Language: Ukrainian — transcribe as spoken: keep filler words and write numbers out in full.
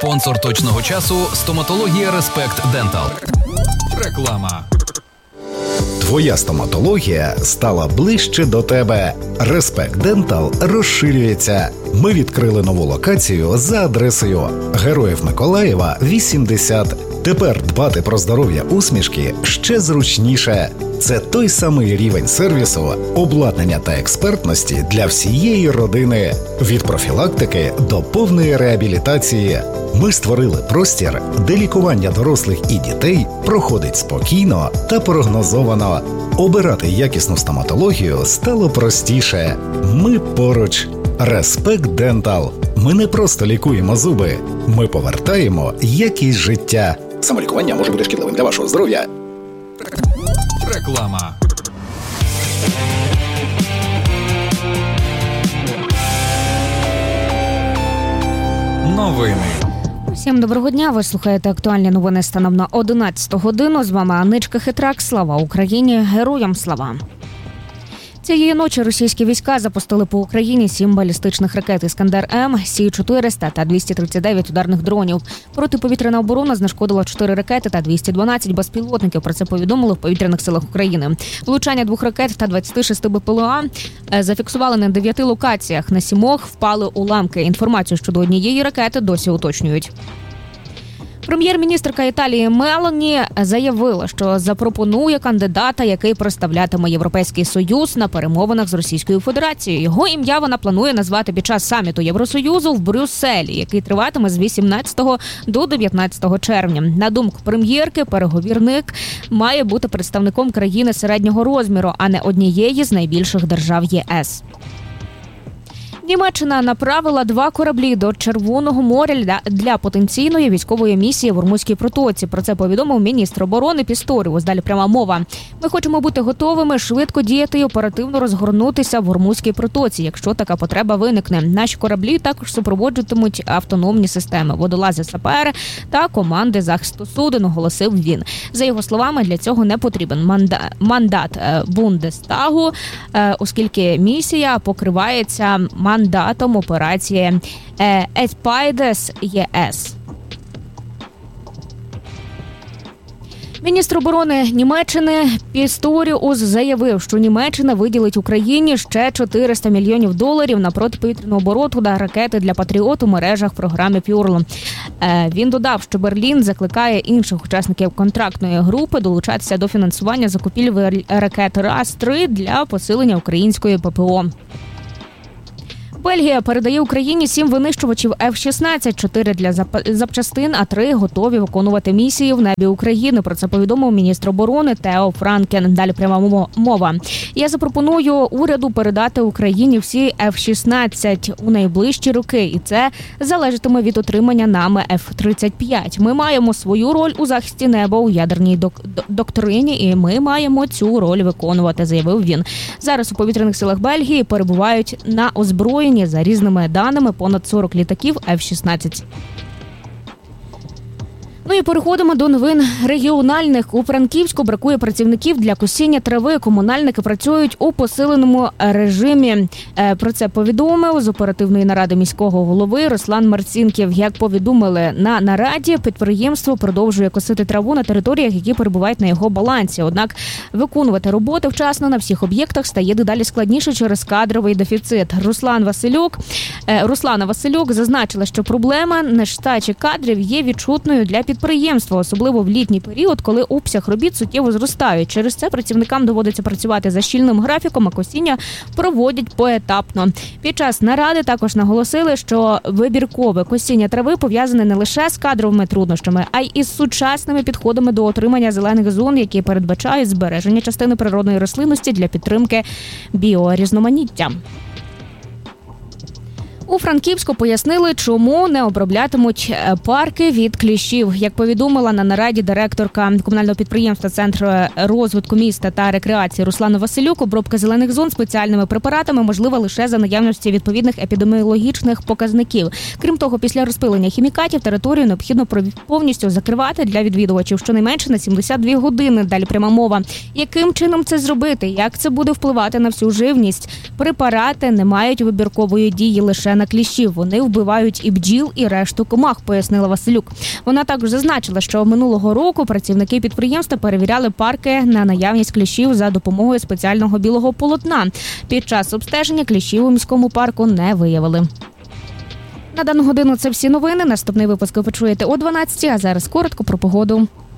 Спонсор точного часу – стоматологія Респект Дентал. Реклама. Твоя стоматологія стала ближче до тебе. Респект Дентал розширюється. Ми відкрили нову локацію за адресою Героїв Миколаєва, вісімдесят. Тепер дбати про здоров'я усмішки ще зручніше. Це той самий рівень сервісу, обладнання та експертності для всієї родини. Від профілактики до повної реабілітації. Ми створили простір, де лікування дорослих і дітей проходить спокійно та прогнозовано. Обирати якісну стоматологію стало простіше. Ми поруч. Респект Дентал. Ми не просто лікуємо зуби. Ми повертаємо якість життя. Самолікування може бути шкідливим для вашого здоров'я. Реклама. Новини. Всім доброго дня, ви слухаєте актуальні новини станом на одинадцяту годину. З вами Аничка Хитрак. Слава Україні, героям слава! Цієї ночі російські війська запустили по Україні сім балістичних ракет «Іскандер-М», Сі чотириста та двісті тридцять дев'ять ударних дронів. Протиповітряна оборона знешкодила чотири ракети та двісті дванадцять безпілотників. Про це повідомили в Повітряних силах України. Влучання двох ракет та двадцяти шести Бе Пе Ел А зафіксували на дев'яти локаціях. На сімох впали уламки. Інформацію щодо однієї ракети досі уточнюють. Прем'єр-міністрка Італії Мелоні заявила, що запропонує кандидата, який представлятиме Європейський Союз на перемовинах з Російською Федерацією. Його ім'я вона планує назвати під час саміту Євросоюзу в Брюсселі, який триватиме з вісімнадцятого до дев'ятнадцятого червня. На думку прем'єрки, переговірник має бути представником країни середнього розміру, а не однієї з найбільших держав Є Ес. Німеччина направила два кораблі до Червоного моря для, для потенційної військової місії в Ормузькій протоці. Про це повідомив міністр оборони Пісторіус. Далі пряма мова. Ми хочемо бути готовими швидко діяти і оперативно розгорнутися в Ормузькій протоці, якщо така потреба виникне. Наші кораблі також супроводжуватимуть автономні системи, водолази, сапери та команди захисту суден, оголосив він. За його словами, для цього не потрібен манда- мандат Бундестагу, оскільки місія покривається мандатом операції «Еспайдес Є Ес». Міністр оборони Німеччини Пісторіус заявив, що Німеччина виділить Україні ще чотириста мільйонів доларів на протиповітряну оборону та ракети для «Патріот» у мережах програми «Пюрл». Він додав, що Берлін закликає інших учасників контрактної групи долучатися до фінансування закупівлі ракет Раз три для посилення української Пе Пе О. Бельгія передає Україні сім винищувачів Еф шістнадцять, чотири для запчастин, а три готові виконувати місії в небі України. Про це повідомив міністр оборони Тео Франкен. Далі пряма мова. Я запропоную уряду передати Україні всі Еф шістнадцять у найближчі роки, і це залежатиме від отримання нами Еф тридцять п'ять. Ми маємо свою роль у захисті неба у ядерній док- доктрині, і ми маємо цю роль виконувати, заявив він. Зараз у повітряних силах Бельгії перебувають на озброєнні за різними даними понад сорок літаків Еф шістнадцять. Ну і переходимо до новин регіональних. У Франківську бракує працівників для косіння трави. Комунальники працюють у посиленому режимі. Про це повідомив з оперативної наради міського голови Руслан Марцінків. Як повідомили на нараді, підприємство продовжує косити траву на територіях, які перебувають на його балансі. Однак виконувати роботи вчасно на всіх об'єктах стає дедалі складніше через кадровий дефіцит. Руслан Василюк, Руслана Василюк зазначила, що проблема нестачі кадрів є відчутною для підприємства, особливо в літній період, коли обсяг робіт суттєво зростає. Через це працівникам доводиться працювати за щільним графіком, а косіння проводять поетапно. Під час наради також наголосили, що вибіркове косіння трави пов'язане не лише з кадровими труднощами, а й із сучасними підходами до отримання зелених зон, які передбачають збереження частини природної рослинності для підтримки біорізноманіття. У Франківську пояснили, чому не оброблятимуть парки від кліщів. Як повідомила на нараді директорка комунального підприємства Центру розвитку міста та рекреації Руслана Василюк, обробка зелених зон спеціальними препаратами можлива лише за наявності відповідних епідеміологічних показників. Крім того, після розпилення хімікатів територію необхідно повністю закривати для відвідувачів щонайменше на сімдесят дві години. Далі пряма мова. Яким чином це зробити? Як це буде впливати на всю живність? Препарати не мають вибіркової дії лише на на кліщів. Вони вбивають і бджіл, і решту комах, пояснила Василюк. Вона також зазначила, що минулого року працівники підприємства перевіряли парки на наявність кліщів за допомогою спеціального білого полотна. Під час обстеження кліщів у міському парку не виявили. На дану годину це всі новини. Наступний випуск ви почуєте о дванадцятій, а зараз коротко про погоду.